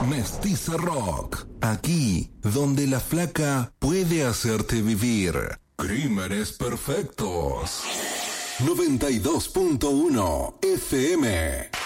Mestiza Rock. Aquí, donde la flaca puede hacerte vivir. Crímenes perfectos. 92.1 FM.